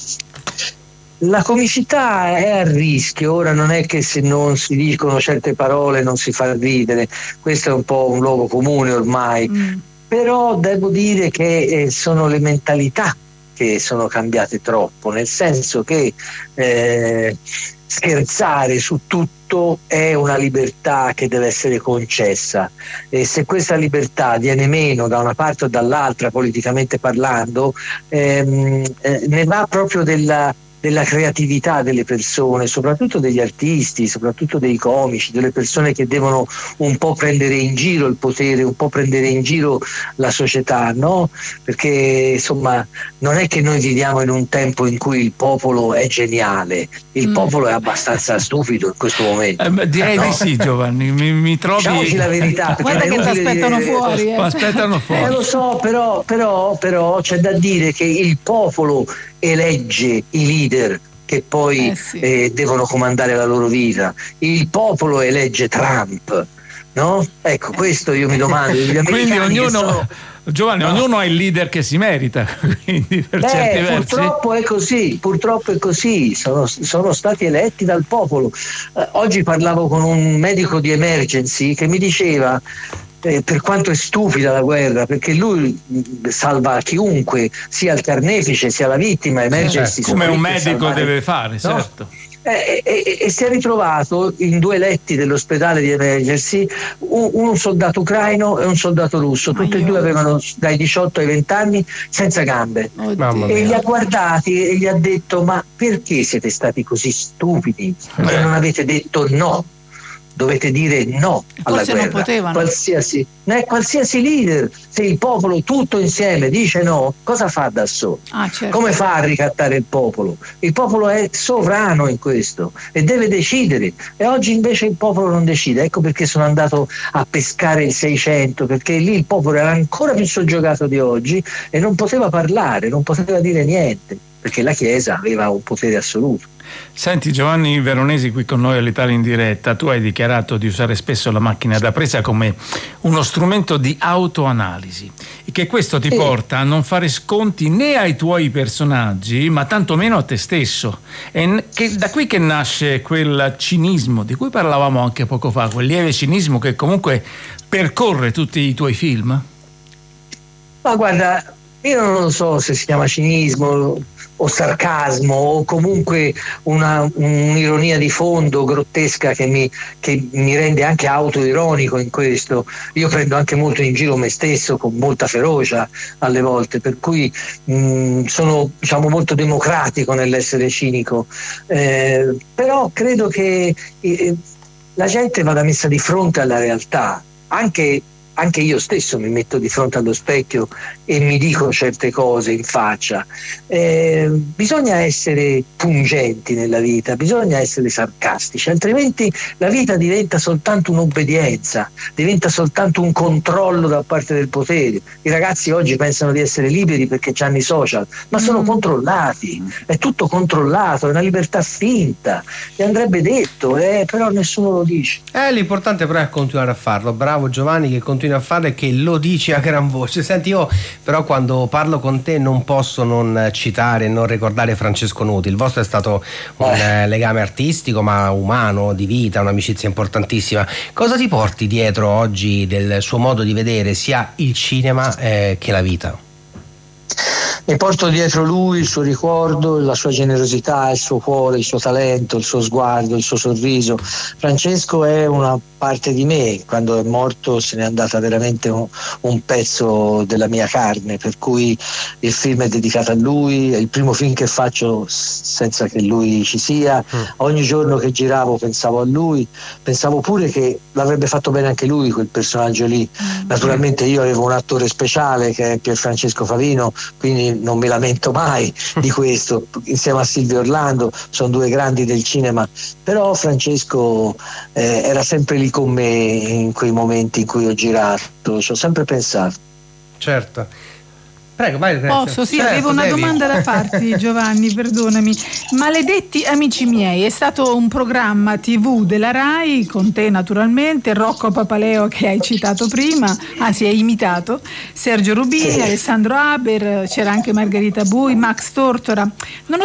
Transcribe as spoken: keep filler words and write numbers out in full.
La comicità è a rischio. Ora non è che se non si dicono certe parole non si fa ridere, questo è un po' un luogo comune ormai, mm. però devo dire che eh, sono le mentalità che sono cambiate troppo, nel senso che eh, scherzare su tutto è una libertà che deve essere concessa, e se questa libertà viene meno da una parte o dall'altra politicamente parlando, ehm, eh, ne va proprio della della creatività delle persone, soprattutto degli artisti, soprattutto dei comici, delle persone che devono un po' prendere in giro il potere, un po' prendere in giro la società, no? Perché insomma non è che noi viviamo in un tempo in cui il popolo è geniale, il mm. popolo è abbastanza stupido in questo momento. Eh, beh, direi no? di sì, Giovanni, mi, mi trovi... Diciamoci la verità. Guarda che ti aspettano dire... fuori. Eh. aspettano fuori. Eh, lo so, però, però, però c'è da dire che il popolo elegge i leader che poi eh sì. eh, devono comandare la loro vita. Il popolo elegge Trump, no? Ecco, questo io mi domando. Gli Quindi ognuno, sono... Giovanni, no. ognuno ha il leader che si merita. Quindi per Beh, certi versi. Purtroppo è così, purtroppo è così. Sono, sono stati eletti dal popolo. Eh, oggi parlavo con un medico di emergency che mi diceva. Eh, per quanto è stupida la guerra, perché lui salva chiunque, sia il carnefice sia la vittima, emergency, certo. come un medico deve fare, no? certo. E, e, e si è ritrovato in due letti dell'ospedale di emergency un, un soldato ucraino e un soldato russo, tutti e due avevano dai diciotto ai venti anni, senza gambe. Oddio. E li ha guardati e gli ha detto: ma perché siete stati così stupidi che non avete detto no? Dovete dire no alla Forse guerra. Non potevano. Qualsiasi, eh, qualsiasi leader, se il popolo tutto insieme dice no, cosa fa da solo? Ah, certo. Come fa a ricattare il popolo? Il popolo è sovrano in questo e deve decidere, e oggi invece il popolo non decide. Ecco perché sono andato a pescare il seicento, perché lì il popolo era ancora più soggiogato di oggi e non poteva parlare, non poteva dire niente, perché la Chiesa aveva un potere assoluto. Senti, Giovanni Veronesi qui con noi all'Italia in diretta, tu hai dichiarato di usare spesso la macchina da presa come uno strumento di autoanalisi e che questo ti sì. porta a non fare sconti né ai tuoi personaggi ma tantomeno a te stesso, e che da qui che nasce quel cinismo di cui parlavamo anche poco fa, quel lieve cinismo che comunque percorre tutti i tuoi film. Ma guarda, io non lo so se si chiama cinismo o sarcasmo o comunque una, un'ironia di fondo grottesca che mi, che mi rende anche autoironico in questo. Io prendo anche molto in giro me stesso con molta ferocia alle volte, per cui mh, sono diciamo molto democratico nell'essere cinico, eh, però credo che eh, la gente vada messa di fronte alla realtà. Anche Anche io stesso mi metto di fronte allo specchio e mi dico certe cose in faccia. Eh, bisogna essere pungenti nella vita, bisogna essere sarcastici, altrimenti la vita diventa soltanto un'obbedienza, diventa soltanto un controllo da parte del potere. I ragazzi oggi pensano di essere liberi perché hanno i social, ma sono mm. controllati, è tutto controllato, è una libertà finta, e andrebbe detto, eh, però nessuno lo dice. Eh, l'importante però è continuare a farlo. Bravo Giovanni che continua a fare, che lo dici a gran voce. Senti, io però quando parlo con te non posso non citare, non ricordare Francesco Nuti. Il vostro è stato un eh. legame artistico ma umano, di vita, un'amicizia importantissima. Cosa ti porti dietro oggi del suo modo di vedere sia il cinema eh, che la vita? Mi porto dietro lui, il suo ricordo, la sua generosità, il suo cuore, il suo talento, il suo sguardo, il suo sorriso. Francesco è una parte di me, quando è morto se n'è andata veramente un, un pezzo della mia carne, per cui il film è dedicato a lui, è il primo film che faccio senza che lui ci sia. Mm. Ogni giorno che giravo pensavo a lui, pensavo pure che l'avrebbe fatto bene anche lui quel personaggio lì. Mm. Naturalmente io avevo un attore speciale che è Pierfrancesco Favino, quindi non mi lamento mai di questo, insieme a Silvio Orlando, sono due grandi del cinema, però Francesco eh, era sempre lì con me in quei momenti in cui ho girato, ci ho sempre pensato. Certo. Prego, vai. Posso? Sì, certo, avevo una devi. domanda da farti, Giovanni, perdonami. Maledetti amici miei, è stato un programma tivù della Rai, con te naturalmente, Rocco Papaleo che hai citato prima, anzi hai imitato, Sergio Rubini, sì. Alessandro Haber, c'era anche Margherita Bui, Max Tortora. Non